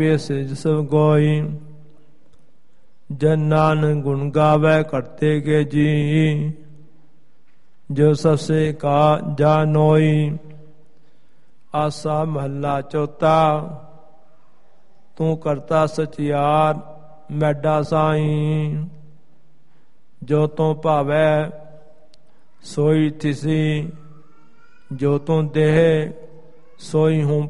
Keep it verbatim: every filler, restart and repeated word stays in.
ਸਿਜ ਸਭ ਕੋਈ। ਜਨ ਨਾਨਕ ਗੁਣ ਗਾਵੈ ਕਰਤੇ ਕੇ ਜੀ। ਜੋ ਸਸੇ ਕਾ ਜਾਨੋਈ। ਆਸਾ ਮਹੱਲਾ ਚੌਥਾ। ਤੂੰ ਕਰਤਾ ਸਚਿਆਰ ਮੈਡਾ ਸਾਈ। ਜੋ ਤੂੰ ਭਾਵੈ ਸੋਈ ਥਿਸੀ। ਜੋ ਤੂੰ ਦੇਹ ਸੋਈ ਹੂੰ